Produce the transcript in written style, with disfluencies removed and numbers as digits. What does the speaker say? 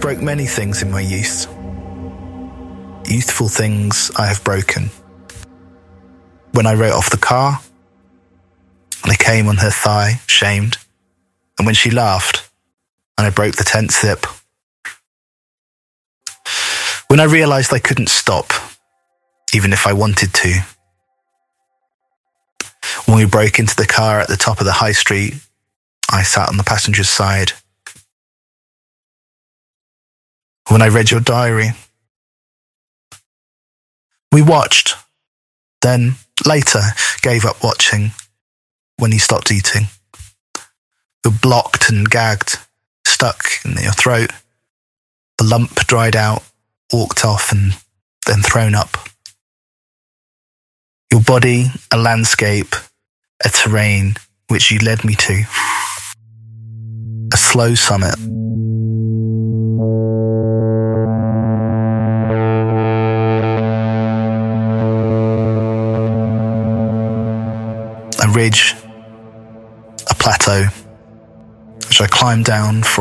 broke many things in my youth. Youthful things I have broken. When I wrote off the car, and I came on her thigh, shamed, and when she laughed, and I broke the 10th zip. When I realised I couldn't stop, even if I wanted to. When we broke into the car at the top of the high street, I sat on the passenger's side. When I read your diary, we watched, then later gave up watching when you stopped eating. You're blocked and gagged, stuck in your throat. The lump dried out, walked off and then thrown up. Your body, a landscape, a terrain which you led me to. A slow summit. A ridge, a plateau, which I climbed down for